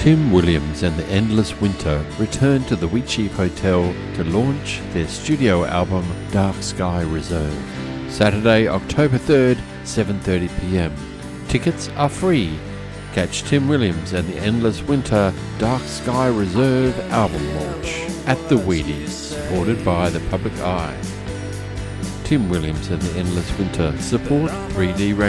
Tim Williams and the Endless Winter return to the Wheatsheaf Hotel to launch their studio album Dark Sky Reserve. Saturday, October 3rd, 7:30pm. Tickets are free. Catch Tim Williams and the Endless Winter Dark Sky Reserve album launch at the Wheaties, supported by the Public Eye. Tim Williams and the Endless Winter support 3D Radio.